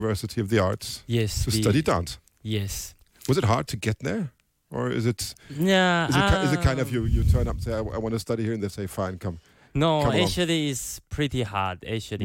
University of the Arts Yes. to study dance. Yes. Was it hard to get there? Or is it Yeah. is it kind of you turn up and say, I want to study here, and they say, fine, come. No, Come along. actually, it's pretty hard. Actually,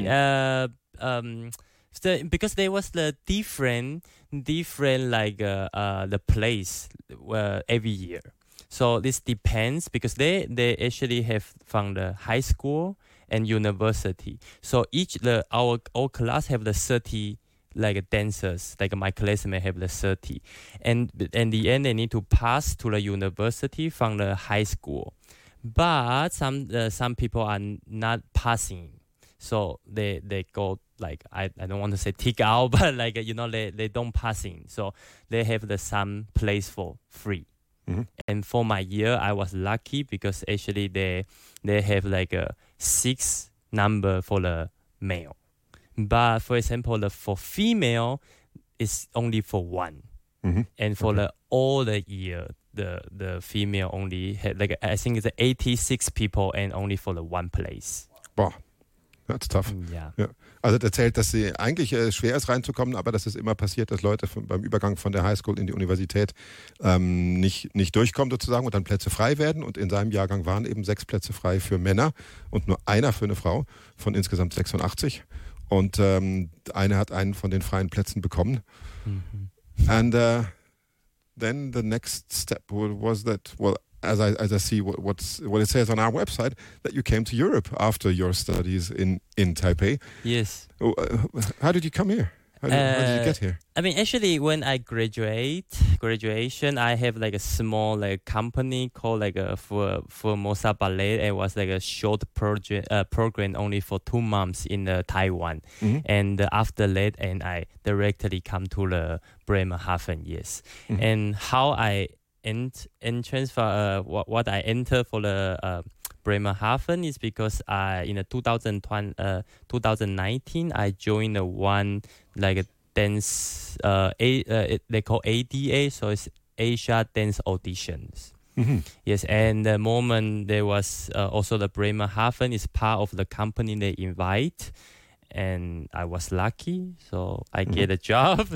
because there was the different like the place every year. So this depends because they actually have from the high school and university. So our class have the 30 like dancers, like my classmate have the 30, and in the end they need to pass to the university from the high school. But some people are not passing, so they go like I don't want to say tick out, but like they don't passing, so they have the some place for free. Mm-hmm. And for my year, I was lucky because actually they have like a 6 number for the male, but for example for female, it's only for 1, and for the all the year. The female only had like I think it's 86 people and only for the 1 place. Boah, that's tough. Ja. Ja. Also erzählt, dass sie eigentlich schwer ist reinzukommen, aber dass es immer passiert, dass Leute beim Übergang von der Highschool in die Universität nicht durchkommen sozusagen und dann Plätze frei werden. Und in seinem Jahrgang waren eben 6 Plätze frei für Männer und nur einer für eine Frau von insgesamt 86. Und eine hat einen von den freien Plätzen bekommen. And then the next step was that, well, as I see what it says on our website, that you came to Europe after your studies in Taipei. Yes. How did you come here? How did you get here? I mean, actually, when I graduation, I have like a small like company called like Formosa Ballet. It was like a short program only for 2 months in Taiwan. And after that, and I directly come to the Bremerhaven. Yes. And how I transfer what I enter for the Bremerhaven is because in 2019 I joined one like a dance they call ADA, so it's Asia Dance Auditions. Yes, and the moment there was also the Bremerhaven is part of the company they invite, and I was lucky, so I get a job.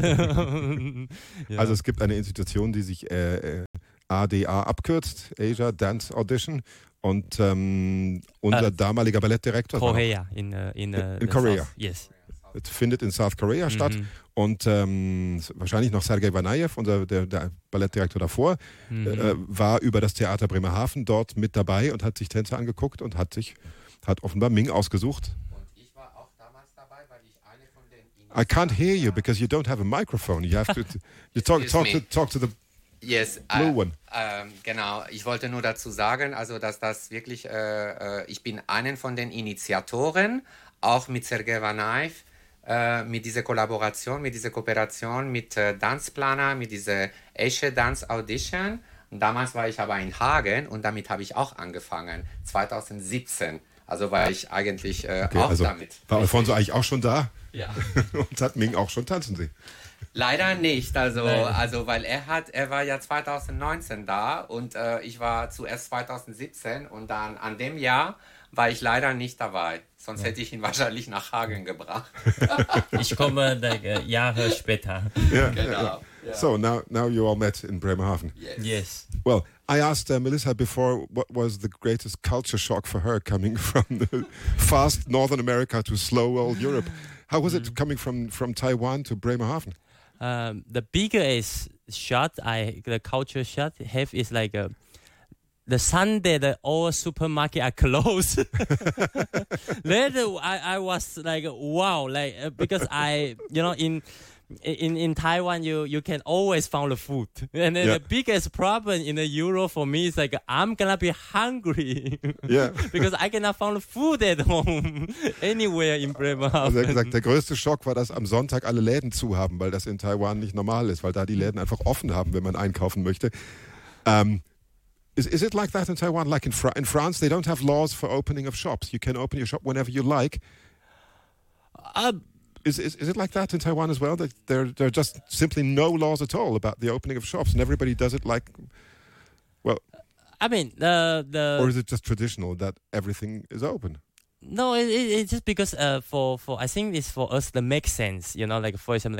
Also es gibt eine Institution, die sich ADA abkürzt, Asia Dance Audition. Und unser damaliger Ballettdirektor Korea in Korea. South, yes. Es findet in South Korea statt. Und wahrscheinlich noch Sergei Vanayev, der Ballettdirektor davor, war über das Theater Bremerhaven dort mit dabei und hat sich Tänze angeguckt und hat offenbar Ming ausgesucht. Und ich war auch damals dabei, weil ich eine von den I can't hear you because you don't have a microphone. You have to talk to the Yes, blue one. Genau, ich wollte nur dazu sagen, also dass das wirklich, ich bin einen von den Initiatoren, auch mit Sergei Vanayev, mit dieser Kollaboration, mit dieser Kooperation mit Tanzplaner, mit dieser Asia Dance Audition. Und damals war ich aber in Hagen und damit habe ich auch angefangen, 2017. Also war ich eigentlich auch damit. War Alfonso eigentlich auch schon da? Ja. Und hat Ming auch schon tanzen sehen? Leider nicht, also weil er war ja 2019 da und ich war zuerst 2017 und dann an dem Jahr war ich leider nicht dabei. Sonst hätte ich ihn wahrscheinlich nach Hagen gebracht. Ich komme Jahre später. Yeah, Genau. yeah. So now you all met in Bremerhaven. Yes. Well, I asked Melissa before what was the greatest culture shock for her coming from the fast Northern America to slow old Europe. How was it coming from Taiwan to Bremerhaven? The biggest shot the culture shock have is like the Sunday all supermarket are closed. Later I was like wow, like because in Taiwan you can always find the food, and then the biggest problem in the Europe for me is like I'm gonna be hungry, because I cannot find the food at home anywhere in Bremerhaven. Also er hat gesagt, der größte Schock war, dass am Sonntag alle Läden zu haben, weil das in Taiwan nicht normal ist, weil da die Läden einfach offen haben, wenn man einkaufen möchte. Is it like that in Taiwan? Like in France, they don't have laws for opening of shops. You can open your shop whenever you like. Is it like that in Taiwan as well? That there are just simply no laws at all about the opening of shops, and everybody does it like, well. I mean or is it just traditional that everything is open? No, it's just because for I think it's for us to make sense. You know, like for example,